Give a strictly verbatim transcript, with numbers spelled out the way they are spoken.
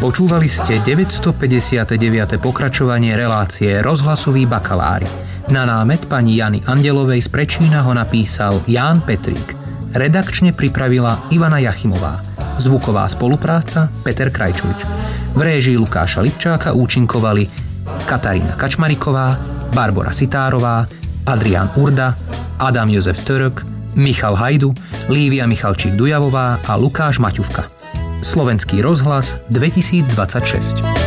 Počúvali ste deväťstopäťdesiatdeväť. pokračovanie relácie Rozhlasový bakalári. Na námet pani Jany Andelovej z Prečína ho napísal Ján Petrík. Redakčne pripravila Ivana Jachimová. Zvuková spolupráca Peter Krajčovič. V réžii Lukáša Lipčáka účinkovali Katarína Kačmariková, Barbora Sitárová, Adrián Urda, Adam Jozef Török, Michal Hajdu, Lívia Michalčík Dujavová a Lukáš Maťuvka. Slovenský rozhlas dvetisícdvadsaťšesť.